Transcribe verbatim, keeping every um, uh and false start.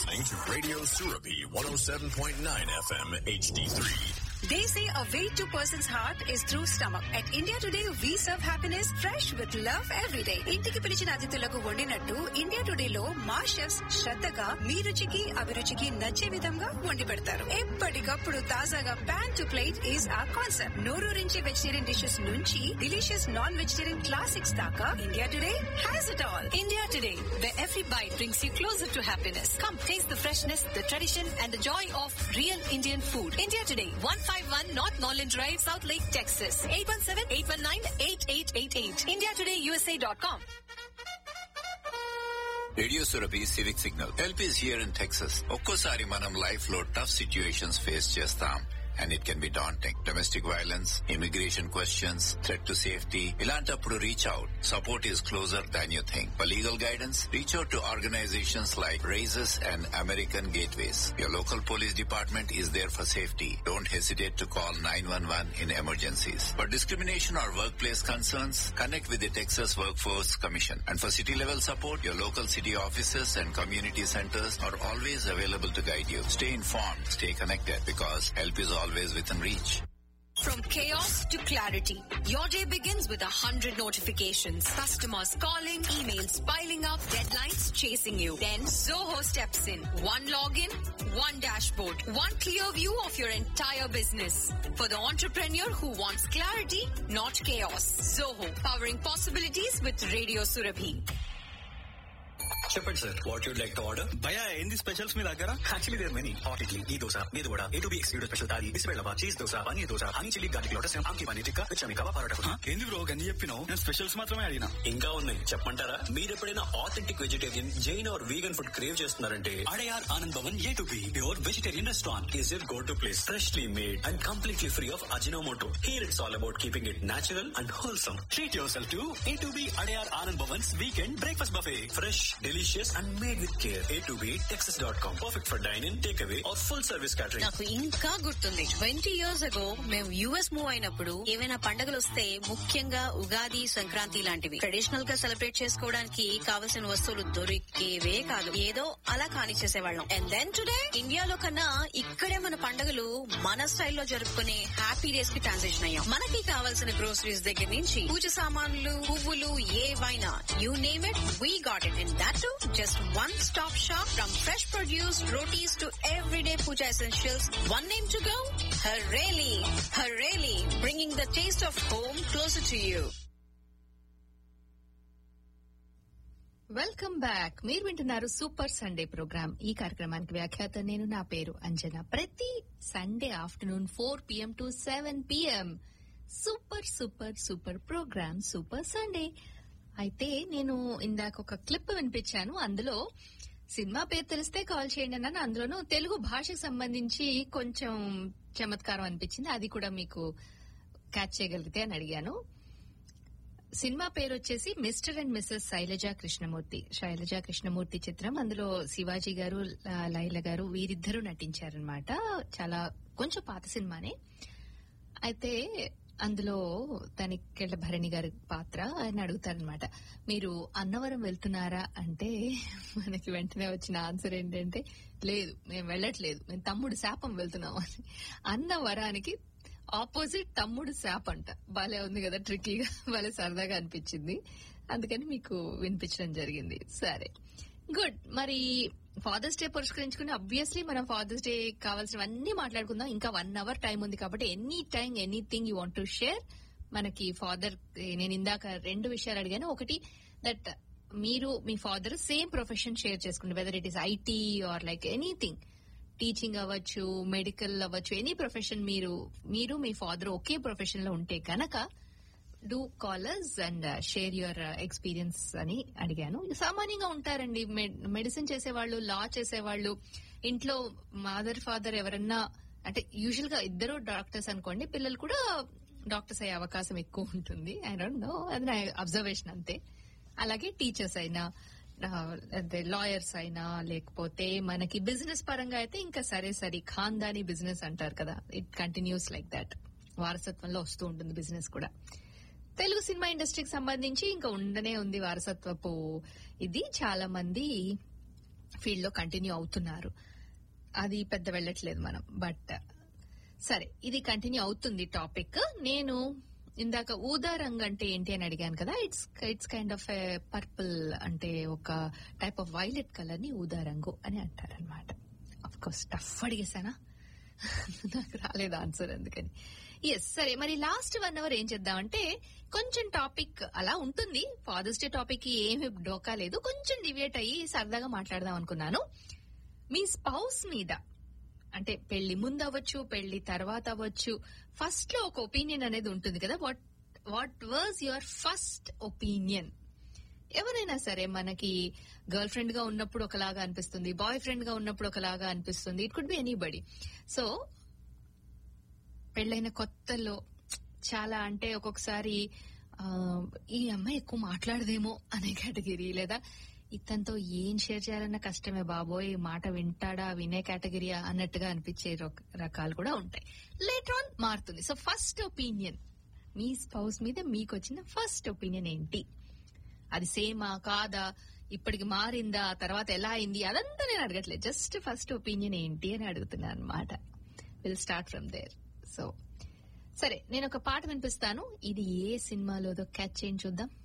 listening to Radio Surabhi one oh seven point nine F M H D three. They say a way to person's heart is through stomach. At India Today, we serve happiness fresh with love every day. ఇంటికి పిలిచిన అతిథులకు వండినట్టు India today లో మా chefs శ్రద్ధగా మీ రుచికి అభిరుచికి నచ్చే విధంగా వండి పెడతారు. ఎప్పటికప్పుడు తాజాగా ప్యాన్ టు ప్లేట్ ఈజ్ ఆ కాన్సెప్ట్. నోరూరించే వెజిటేరియన్ డిషెస్ నుంచి డిలీషియస్ నాన్ వెజిటేరియన్ క్లాసిక్స్ దాకా India today has it all. India today, where every bite brings you closer to happiness. Come taste the freshness, the tradition, and the joy of real Indian food. India Today, one fifty-one North Norland Drive, South Lake, Texas. eight one seven, eight one nine, eight eight eight eight. india today u s a dot com. Radio Surabhi civic signal. Help is here in Texas. ఒక్కోసారి మనం life లో tough situations face చేస్తాం. And it can be daunting. Domestic violence, immigration questions, threat to safety. ఇలాంటప్పుడు reach out. Support is closer than you think. For legal guidance, reach out to organizations like RAISES and American Gateways. Your local police department is there for safety. Don't hesitate to call nine one one in emergencies. For discrimination or workplace concerns, connect with the Texas Workforce Commission. And for city level support, your local city offices and community centers are always available to guide you. Stay informed, stay connected, because help is always within reach. From chaos to clarity, your day begins with a hundred notifications. Customers calling, emails piling up, deadlines chasing you. Then Zoho steps in. One login, one dashboard, one clear view of your entire business. For the entrepreneur who wants clarity, not chaos. Zoho, powering possibilities with Radio Surabhi. చెప్పండి sir, what you'd like to order? భయ్యా ఏంది specials మీ దగ్గర? Actually there many. Hot idli, ఈ దోశ, మీద కూడా A to be excluded special thali, బిస్బెల్లవా, cheese dosa, paneer dosa, honey chilli garlic lotus, ఆమ్కి paneer tikka, విచమి kebab parotta. ఏంది bro గన్ని చెప్పినావు? నేను స్పెషల్స్ మాత్రమే అడిగినా. ఇంకా ఉన్నాయి చెప్పమంటారా? మీరు ఎప్పుడైనా authentic vegetarian, Jain are vegan food crave చేస్తున్నారంటే Adyar Anand Bhavan A to be pure vegetarian restaurant is your go to place. Freshly made and completely free of Ajinomoto. Here it's all about keeping it natural and wholesome. Treat your self to A to be Adyar Anand Bhavan's weekend breakfast buffet. Fresh, delicious and made with care. A to be texas dot com. Perfect for dine-in, takeaway or full service catering. నాకు ఇంకా గుర్తుంది, twenty years ago మేము US move అయినప్పుడు ఏవైనా పండుగలు వస్తే, ముఖ్యంగా ఉగాది, సంక్రాంతి లాంటివి ట్రెడిషనల్ గా సెలబ్రేట్ చేసుకోవడానికి కావలసిన వస్తువులు దొరికేవే కాదు. ఏదో అలా కానిచ్చేసేవాళ్ళం. అండ్ దెన్ టుడే ఇండియాలో కన్నా ఇక్కడే మన పండుగలు మన స్టైల్లో జరుపుకునే హ్యాపీ డేస్ కి ట్రాన్సిషన్ అయ్యాం. మనకి కావాల్సిన గ్రోసరీస్ దగ్గర నుంచి పూజ సామాన్లు, పువ్వులు, ఏవైనా you name it, we got it. And that to just one stop shop. From fresh produce, rotis to everyday puja essentials, one name to go? Hareli. Hareli, bringing the taste of home closer to you. Welcome back. మీరు వింటున్నారు super Sunday programme. ఈ కార్యక్రమానికి వ్యాఖ్యాత నేను, నా పేరు అంజన. ప్రతి Sunday afternoon four PM to seven PM super super super programme super Sunday. అయితే నేను ఇందాక ఒక క్లిప్ వినిపించాను. అందులో సినిమా పేరు తెలిస్తే కాల్ చేయండి అన్నాను. అందులోనూ తెలుగు భాషకు సంబంధించి కొంచెం చమత్కారం అనిపించింది. అది కూడా మీకు క్యాచ్ చేయగలిగితే అని అడిగాను. సినిమా పేరు వచ్చేసి mister and missus Shailaja Krishnamurthy. Shailaja Krishnamurthy చిత్రం. అందులో శివాజీ గారు, లైల గారు వీరిద్దరూ నటించారనమాట. చాలా కొంచెం పాత సినిమానే. అయితే అందులో తనికెళ్ల భరణి గారి పాత్ర. ఆయన అడుగుతారనమాట, మీరు అన్నవరం వెళ్తున్నారా అంటే మనకి వెంటనే వచ్చిన ఆన్సర్ ఏంటంటే, లేదు మేము వెళ్ళట్లేదు, మేము తమ్ముడు శాపం వెళ్తున్నాం అని. అన్నవరానికి ఆపోజిట్ తమ్ముడు శాప్ అంట. భలే ఉంది కదా, ట్రిక్కీగా, భలే సరదాగా అనిపించింది. అందుకని మీకు వినిపించడం జరిగింది. సరే, గుడ్. మరి ఫాదర్స్ డే పురస్కరించుకుని అబ్వియస్లీ మనం ఫాదర్స్ డే కావాల్సినవన్నీ మాట్లాడుకుందాం. ఇంకా వన్ అవర్ టైం ఉంది కాబట్టి any time anything you want to share. మనకి ఫాదర్, నేను ఇందాక రెండు విషయాలు అడిగాను. ఒకటి, దట్ మీరు మీ ఫాదర్ సేమ్ ప్రొఫెషన్ షేర్ చేసుకుంటే, whether it is IT or like anything, teaching అవ్వచ్చు, మెడికల్ అవ్వచ్చు, ఎనీ ప్రొఫెషన్, మీరు మీరు మీ ఫాదర్ ఒకే ప్రొఫెషన్ లో ఉంటే కనుక do callers and share your experience అని అడిగాను. సామాన్యంగా ఉంటారండి, మెడిసిన్ చేసేవాళ్ళు, లా చేసేవాళ్ళు, ఇంట్లో మదర్ ఫాదర్ ఎవరన్నా, అంటే యూజువల్ గా ఇద్దరు డాక్టర్స్ అనుకోండి, పిల్లలు కూడా డాక్టర్స్ అయ్యే అవకాశం ఎక్కువ ఉంటుంది. ఐ డోంట్ నో, అది నా అబ్జర్వేషన్ అంతే. అలాగే టీచర్స్ అయినా, లాయర్స్ అయినా, లేకపోతే మనకి బిజినెస్ పరంగా అయితే ఇంకా సరే సరే ఖాన్దానీ బిజినెస్ అంటారు కదా, ఇట్ కంటిన్యూస్ లైక్ దట్. వారసత్వంలో వస్తూ ఉంటుంది బిజినెస్ కూడా. తెలుగు సినిమా ఇండస్ట్రీకి సంబంధించి ఇంకా ఉండనే ఉంది వారసత్వపు. ఇది చాలా మంది ఫీల్డ్ లో కంటిన్యూ అవుతున్నారు. అది పెద్ద వెళ్ళట్లేదు మనం. బట్ సరే, ఇది కంటిన్యూ అవుతుంది టాపిక్. నేను ఇందాక ఊదా రంగు అంటే ఏంటి అని అడిగాను కదా. It's it's kind of A purple, అంటే ఒక టైప్ ఆఫ్ వైలెట్ కలర్ ని ఊదా రంగు అని అంటారనమాట. అఫ్ కోర్స్ టఫ్ అడిగేసానా, నాకు రాలేదు ఆన్సర్ అందుకని. ఎస్, సరే మరి లాస్ట్ వన్ అవర్ ఏం చేద్దామంటే కొంచెం టాపిక్ అలా ఉంటుంది. ఫాదర్స్ డే టాపిక్ కి ఏమి డోకా లేదు, కొంచెం డివియేట్ అయ్యి సరదాగా మాట్లాడదాం అనుకున్నాను. మీ స్పౌస్ మీద, అంటే పెళ్లి ముందు అవ్వచ్చు, పెళ్లి తర్వాత అవ్వచ్చు, ఫస్ట్ లో ఒక ఒపీనియన్ అనేది ఉంటుంది కదా. What what was your first opinion? ఎవరైనా సరే, మనకి గర్ల్ ఫ్రెండ్ గా ఉన్నప్పుడు ఒకలాగా అనిపిస్తుంది, బాయ్ ఫ్రెండ్ గా ఉన్నప్పుడు ఒకలాగా అనిపిస్తుంది. It could be anybody. So పెళ్లైన కొత్తలో చాలా, అంటే ఒక్కొక్కసారి ఈ అమ్మాయి ఎక్కువ మాట్లాడదేమో అనే కేటగిరీ, లేదా ఇతనితో ఏం షేర్ చేయాలన్న కష్టమే బాబోయ్, మాట వింటాడా వినే కేటగిరీ అన్నట్టుగా అనిపించే రకాలు కూడా ఉంటాయి. లేటర్ ఆన్ మారుతుంది. సో ఫస్ట్ ఒపీనియన్, మీ స్పౌస్ మీద మీకు వచ్చిన ఫస్ట్ ఒపీనియన్ ఏంటి? అది సేమా కాదా, ఇప్పటికి మారిందా, తర్వాత ఎలా అయింది, అదంతా నేను అడగట్లేదు. జస్ట్ ఫస్ట్ ఒపీనియన్ ఏంటి అని అడుగుతున్నాను అనమాట. Will start from there. So సరే, నేను ఒక పాట వినిపిస్తాను. ఇది ఏ సినిమాలోదో క్యాచ్ చేయండి చూద్దాం.